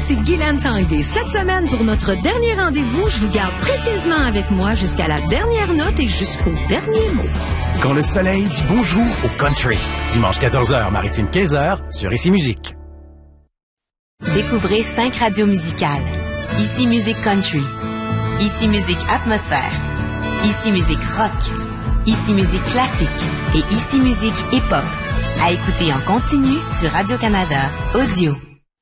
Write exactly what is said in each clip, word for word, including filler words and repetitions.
ici Guylaine Tanguay. Cette semaine, pour notre dernier rendez-vous, je vous garde précieusement avec moi jusqu'à la dernière note et jusqu'au dernier mot. Quand le soleil dit bonjour au country. Dimanche quatorze heures, maritime quinze heures, sur Ici Musique. Découvrez cinq radios musicales. Ici Musique Country. Ici Musique Atmosphère. Ici Musique Rock. Ici Musique Classique. Et Ici Musique Hip-Hop. À écouter en continu sur Radio-Canada Audio.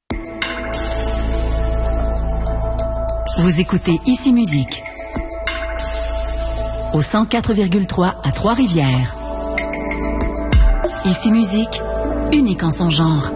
Vous écoutez Ici Musique au cent quatre virgule trois à Trois-Rivières. Ici Musique, unique en son genre.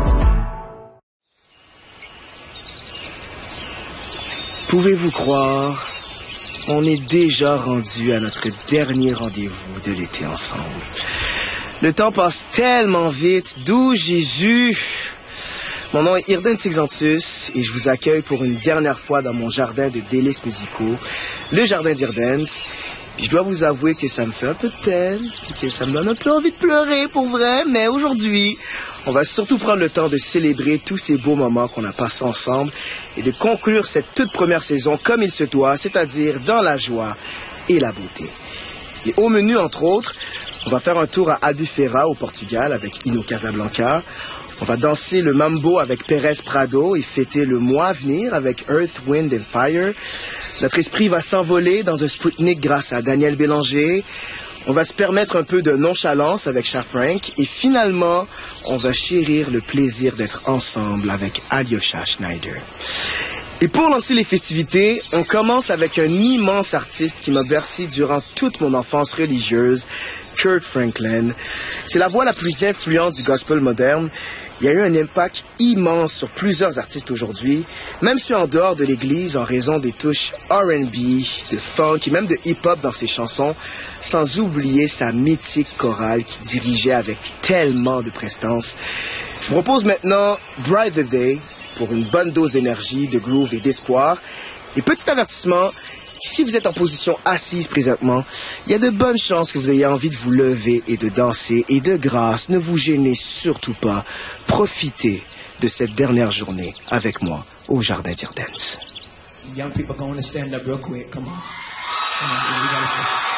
Pouvez-vous croire, on est déjà rendu à notre dernier rendez-vous de l'été ensemble. Le temps passe tellement vite, doux Jésus. Mon nom est Irden Tixantus et je vous accueille pour une dernière fois dans mon jardin de délices musicaux, le jardin d'Irdens. Puis je dois vous avouer que ça me fait un peu de peine, et que ça me donne un peu envie de pleurer pour vrai, mais aujourd'hui, on va surtout prendre le temps de célébrer tous ces beaux moments qu'on a passés ensemble et de conclure cette toute première saison comme il se doit, c'est-à-dire dans la joie et la beauté. Et au menu, entre autres, on va faire un tour à Albufeira au Portugal avec Ino Casablanca. On va danser le mambo avec Pérez Prado et fêter le mois à venir avec Earth, Wind and Fire. Notre esprit va s'envoler dans un Spoutnik grâce à Daniel Bélanger. On va se permettre un peu de nonchalance avec Cha Frank. Et finalement, on va chérir le plaisir d'être ensemble avec Alyosha Schneider. Et pour lancer les festivités, on commence avec un immense artiste qui m'a bercé durant toute mon enfance religieuse, Kirk Franklin. C'est la voix la plus influente du gospel moderne. Il y a eu un impact immense sur plusieurs artistes aujourd'hui, même ceux en dehors de l'église en raison des touches R and B, de funk et même de hip-hop dans ses chansons, sans oublier sa mythique chorale qui dirigeait avec tellement de prestance. Je vous propose maintenant Bright the Day pour une bonne dose d'énergie, de groove et d'espoir. Et petit avertissement, si vous êtes en position assise présentement, il y a de bonnes chances que vous ayez envie de vous lever et de danser. Et de grâce, ne vous gênez surtout pas. Profitez de cette dernière journée avec moi au Jardin d'Irdens. Young people going to stand up real quick. Come on. Come on, we gotta stand.